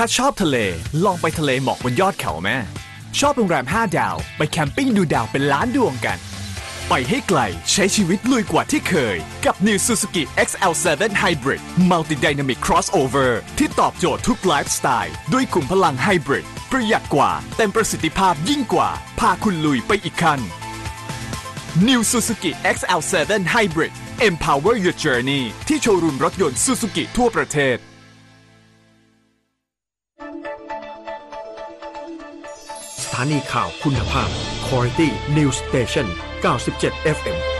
ถ้าชอบทะเลลองไปทะเลหมอกบนยอดเขาแม่ชอบโรงแรม5 ดาวไปแคมปิ้งดูดาวเป็นล้านดวงกันไปให้ไกลใช้ชีวิตลุยกว่าที่เคยกับ New Suzuki XL7 Hybrid Multi Dynamic Crossover ที่ตอบโจทย์ทุกไลฟ์สไตล์ด้วยขุมพลังไฮบริดประหยัดกว่าเต็มประสิทธิภาพยิ่งกว่าพาคุณลุยไปอีกขั้น New Suzuki XL7 Hybrid Empower your journey ที่โชว์รูมรถยนต์ Suzuki ทั่วประเทศสถานีข่าวคุณภาพ Quality News Station 97 FM